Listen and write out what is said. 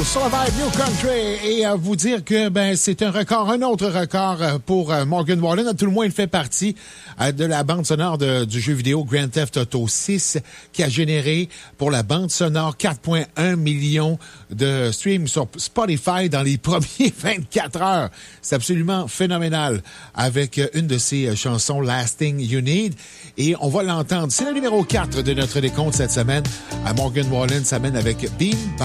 sur la Vibe New Country et vous dire que c'est un autre record pour Morgan Wallen. À tout le moins, il fait partie de la bande sonore du jeu vidéo Grand Theft Auto 6 qui a généré pour la bande sonore 4,1 millions de streams sur Spotify dans les premiers 24 heures. C'est absolument phénoménal avec une de ses chansons, Lasting You Need. Et on va l'entendre. C'est le numéro 4 de notre décompte cette semaine. Morgan Wallen s'amène avec Beam